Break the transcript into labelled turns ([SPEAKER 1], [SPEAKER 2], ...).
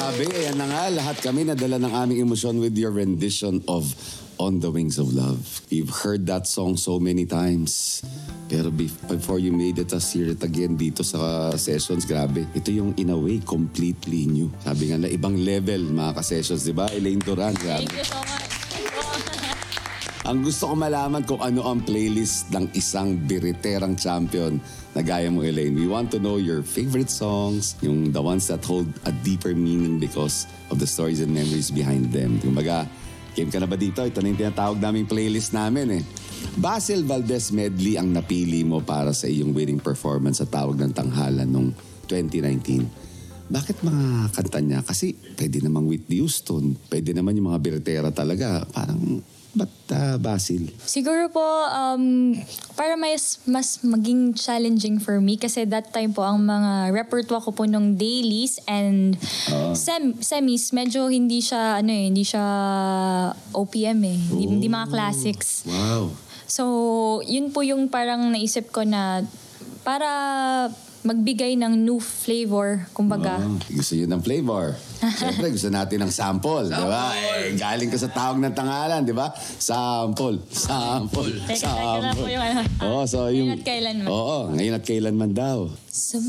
[SPEAKER 1] Grabe, yan na nga. Lahat kami nadala ng aming emosyon with your rendition of On the Wings of Love. You've heard that song so many times. Pero before you made it us hear it again dito sa sessions, grabe. Ito yung in a way completely new. Sabi nga na ibang level mga ka-sessions, di ba? Elaine Duran, grabe.
[SPEAKER 2] Thank you so much.
[SPEAKER 1] Ang gusto ko malaman kung ano ang playlist ng isang biriterang champion na gaya mo, Elaine. We want to know your favorite songs, yung the ones that hold a deeper meaning because of the stories and memories behind them. Kumbaga, game ka na ba dito? Ito na yung tinatawag naming playlist namin eh. Basil Valdez medley ang napili mo para sa iyong winning performance sa Tawag ng Tanghalan noong 2019. Bakit mga kanta niya? Kasi pwede namang Whitney Houston, pwede naman yung mga biritera talaga. Parang, ba't Basil?
[SPEAKER 2] Siguro po, para mas maging challenging for me kasi that time po ang mga repertoire ko po nung dailies and semis, medyo hindi siya OPM eh. Hindi mga classics.
[SPEAKER 1] Wow.
[SPEAKER 2] So, yun po yung parang naisip ko na para magbigay ng new flavor, kumbaga.
[SPEAKER 1] Gusto nyo ng flavor. Siyempre, gusto natin ng sample, di ba? Eh, galing ka sa Tawag ng Tanghalan, di ba? Sample.
[SPEAKER 2] Teka lang po yung
[SPEAKER 1] So, yung,
[SPEAKER 2] ngayon at kailanman.
[SPEAKER 1] Oo, ngayon at kailanman daw.
[SPEAKER 2] Sa